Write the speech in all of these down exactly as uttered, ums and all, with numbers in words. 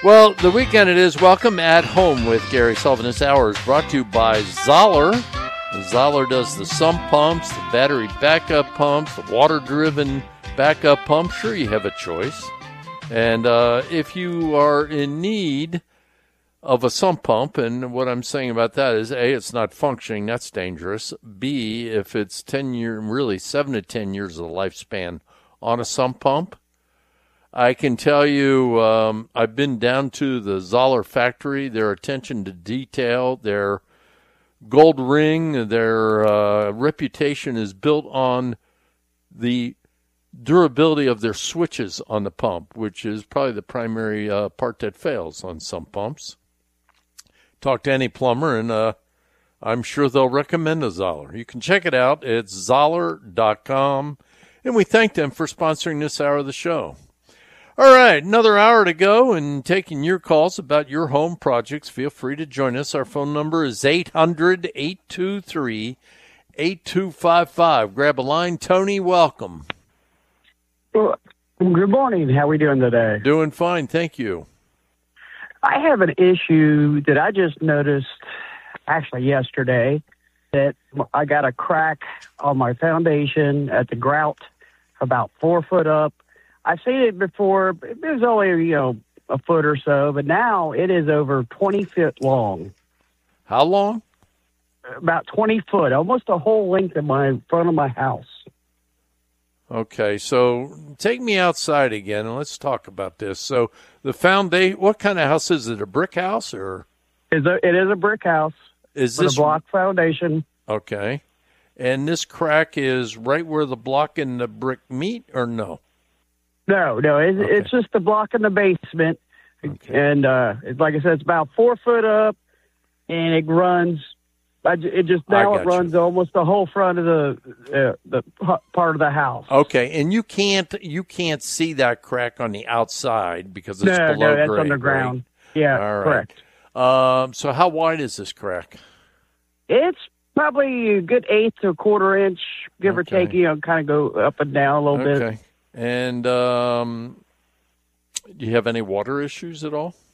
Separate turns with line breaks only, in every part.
Well, the weekend it is. Welcome at Home with Gary Sullivan. This hour is brought to you by Zoller. Zoller does the sump pumps, the battery backup pumps, the water-driven backup pump. Sure, you have a choice. And uh, if you are in need of a sump pump, and what I'm saying about that is, A, it's not functioning. That's dangerous. B, if it's ten year, really seven to ten years of the lifespan on a sump pump, I can tell you um, I've been down to the Zoller factory. Their attention to detail, their gold ring, their uh, reputation is built on the durability of their switches on the pump, which is probably the primary uh, part that fails on some pumps. Talk to any plumber, and uh, I'm sure they'll recommend a Zoller. You can check it out. It's zoller dot com, and we thank them for sponsoring this hour of the show. All right, another hour to go and taking your calls about your home projects. Feel free to join us. Our phone number is eight hundred, eight two three, eight two five five. Grab a line. Tony, welcome.
Well, good morning. How are we doing today?
Doing fine, thank you.
I have an issue that I just noticed actually yesterday, that I got a crack on my foundation at the grout about four foot up. I've seen it before. It was only, you know, a foot or so, but now it is over twenty feet long.
How long?
About twenty foot, almost the whole length of my front of my house.
Okay, so take me outside again, and let's talk about this. So the foundation, what kind of house is it, a brick house? Or
It's a, it is a brick house
is
with
this
a block foundation.
Okay, and this crack is right where the block and the brick meet, or no?
No, no, it's,
Okay.
it's just the block in the basement.
Okay.
And uh, it's, like I said, it's about four foot up, and it runs. I, ju- it just now
I
it
got you.
runs almost the whole front of the uh, the p- part of the house.
Okay, and you can't you can't see that crack on the outside because it's
no,
below
no, that's
grade,
underground. Yeah,
All right.
correct.
right? Um, so how wide is this crack?
It's probably a good eighth to a quarter inch, give or
Okay.
take. You know, kind of go up and down a little bit.
Okay, and um, do you have any water issues at all?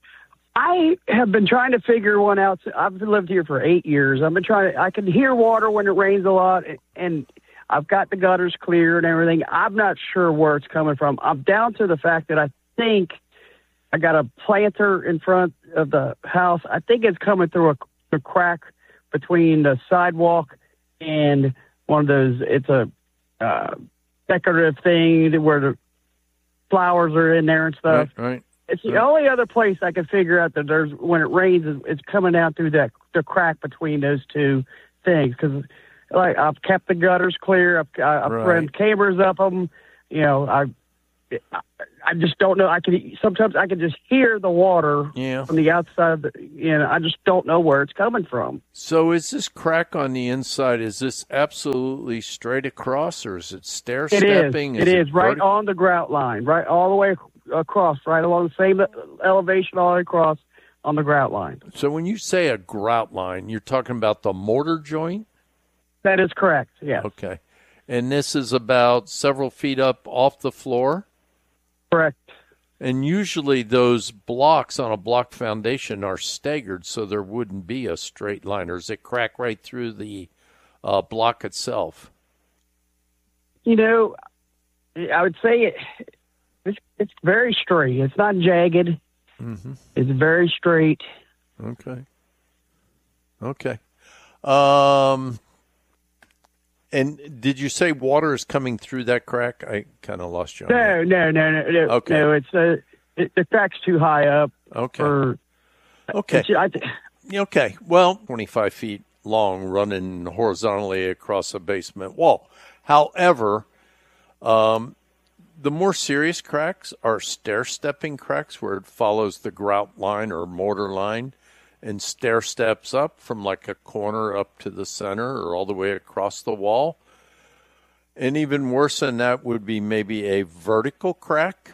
I have been trying to figure one out. I've lived here for eight years. I've been trying to, I can hear water when it rains a lot, and I've got the gutters clear and everything. I'm not sure where it's coming from. I'm down to the fact that I think I got a planter in front of the house. I think it's coming through a, a crack between the sidewalk and one of those, it's a uh, decorative thing where the flowers are in there and stuff.
Right, right.
It's the
Yeah.
only other place I can figure out that there's, when it rains, is- it's coming out through that the crack between those two things. Because, like, I've kept the gutters clear. I've, I've
Right.
run cameras up them. You know, I, I, I just don't know. I can sometimes I can just hear the water
Yeah.
from the outside. Of the, you know, I just don't know where it's coming from.
So is this crack on the inside, is this absolutely straight across, or is it stair
It is.
stepping?
It is right
verti-
on the grout line, right all the way across, right along the same elevation, all the way across on the grout line.
So when you say a grout line, you're talking about the mortar joint?
That is correct. Yes,
Okay. And this is about several feet up off the floor?
correct.
And usually those blocks on a block foundation are staggered, so there wouldn't be a straight line. Or does it crack right through the uh, block itself?
You know, I would say it, it's, it's very straight. It's not jagged.
Mm-hmm.
It's very straight.
Okay. Okay. Um, and did you say water is coming through that crack? I kind of lost you on that.
No, no, no, no, no.
Okay.
No, it's uh, it, the crack's too high up.
Okay.
For,
Okay.
it's- I, th-
Okay. Well, twenty-five feet long, running horizontally across a basement wall. However, um, the more serious cracks are stair-stepping cracks where it follows the grout line or mortar line and stair steps up from like a corner up to the center or all the way across the wall. And even worse than that would be maybe a vertical crack.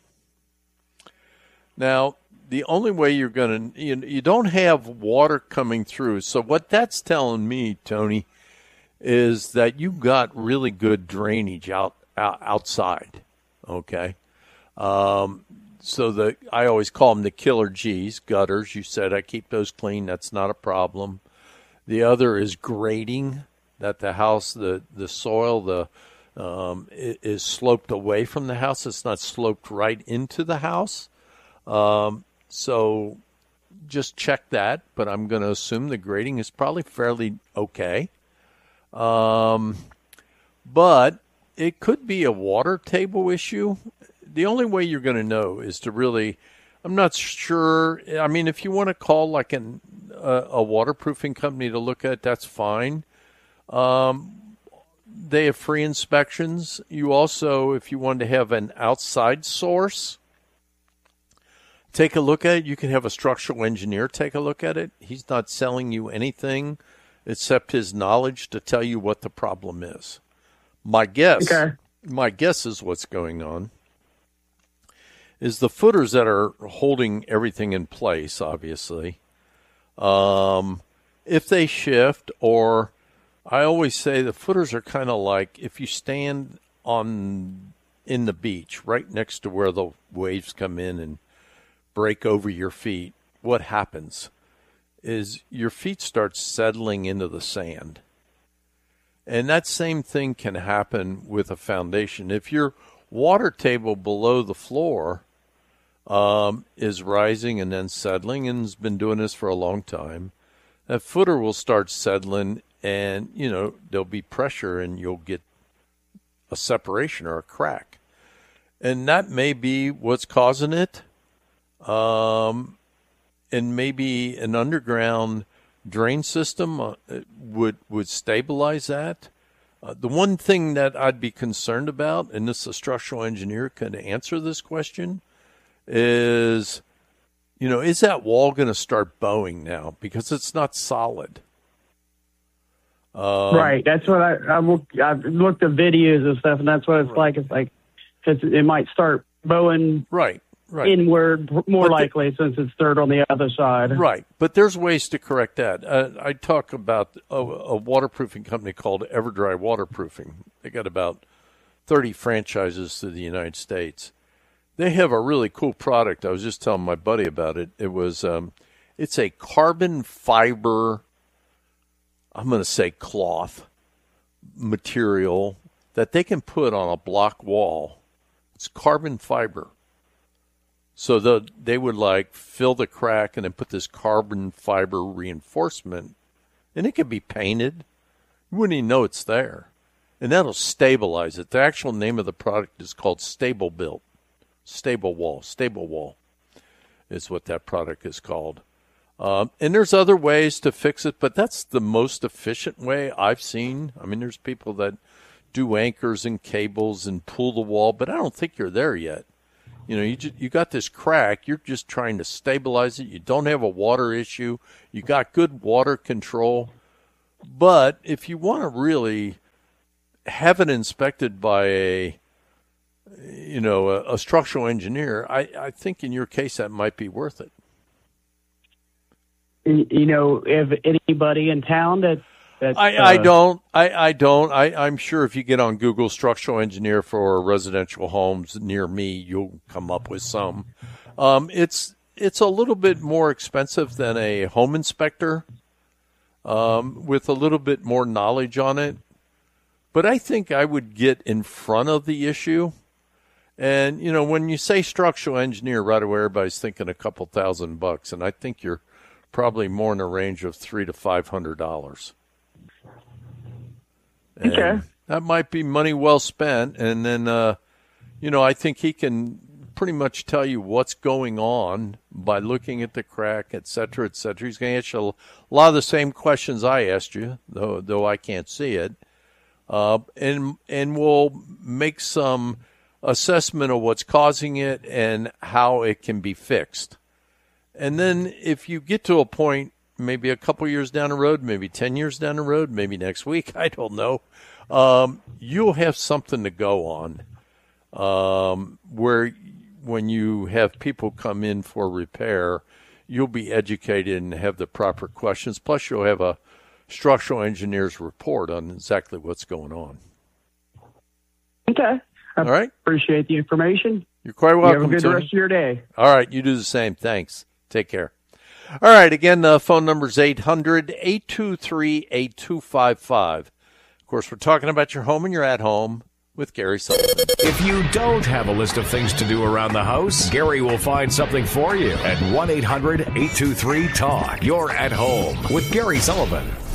Now, the only way you're going to, you, you don't have water coming through. So what that's telling me, Tony, is that you got really good drainage out, out outside. Okay. Um, so the I always call them the killer G's, gutters. You said I keep those clean. That's not a problem. The other is grading, that the house, the, the soil, the um, is sloped away from the house. It's not sloped right into the house. Um, so just check that, but I'm going to assume the grading is probably fairly okay. Um, but it could be a water table issue. The only way you're going to know is to really, I'm not sure. I mean, if you want to call like an, a, a waterproofing company to look at, that's fine. Um, they have free inspections. You also, if you want to have an outside source, take a look at it. You can have a structural engineer take a look at it. He's not selling you anything except his knowledge to tell you what the problem is. My guess, okay. my guess is what's going on is the footers that are holding everything in place, obviously. Um, if they shift, or I always say the footers are kind of like if you stand on in the beach right next to where the waves come in and break over your feet, what happens is your feet start settling into the sand. And that same thing can happen with a foundation. If your water table below the floor um, is rising and then settling, and has been doing this for a long time, that footer will start settling, and, you know, there'll be pressure and you'll get a separation or a crack. And that may be what's causing it. Um, and maybe an underground drain system uh, would would stabilize that. Uh, the one thing that I'd be concerned about, and this a structural engineer can answer this question, is, you know, is that wall going to start bowing now because it's not solid? Um,
right. That's what I I look, I've looked at videos and stuff, and that's what it's right. like. It's like because it might start bowing.
Right. Right.
Inward, more but likely, the, since it's third on the other side.
Right, but there's ways to correct that. Uh, I talk about a, a waterproofing company called Everdry Waterproofing. They got about thirty franchises through the United States. They have a really cool product. I was just telling my buddy about it. It was, um, it's a carbon fiber, I'm going to say cloth material that they can put on a block wall. It's carbon fiber. So the, they would like fill the crack and then put this carbon fiber reinforcement, and it could be painted. You wouldn't even know it's there. And that'll stabilize it. The actual name of the product is called Stable Built. Stable Wall. Stable Wall is what that product is called. Um, and there's other ways to fix it, but that's the most efficient way I've seen. I mean, there's people that do anchors and cables and pull the wall, but I don't think you're there yet. You know, you just, you got this crack. You're just trying to stabilize it. You don't have a water issue. You got good water control. But if you want to really have it inspected by a, you know, a, a structural engineer, I, I think in your case that might be worth it.
You know, if anybody in town that That's,
I, uh, I don't. I, I don't. I, I'm sure if you get on Google structural engineer for residential homes near me, you'll come up with some. Um, it's it's a little bit more expensive than a home inspector, um, with a little bit more knowledge on it. But I think I would get in front of the issue. And, you know, when you say structural engineer, right away everybody's thinking a couple thousand bucks. And I think you're probably more in the range of three to five hundred dollars. And okay. That might be money well spent. And then, uh, you know, I think he can pretty much tell you what's going on by looking at the crack, et cetera, et cetera. He's going to ask you a lot of the same questions I asked you, though though I can't see it. Uh, and and we'll make some assessment of what's causing it and how it can be fixed. And then if you get to a point, maybe a couple years down the road, maybe ten years down the road, maybe next week, I don't know, um, you'll have something to go on um, where when you have people come in for repair, you'll be educated and have the proper questions. Plus, you'll have a structural engineer's report on exactly what's going on.
Okay. I
All right.
Appreciate the information.
You're quite welcome.
You have a good
Tony.
rest of your day.
All right, you do the same. Thanks. Take care. All right, again, the phone number is eight hundred, eight two three, eight two five five. Of course, we're talking about your home and you're at home with Gary Sullivan.
If you don't have a list of things to do around the house, Gary will find something for you at one eight hundred, eight two three, talk. You're at home with Gary Sullivan.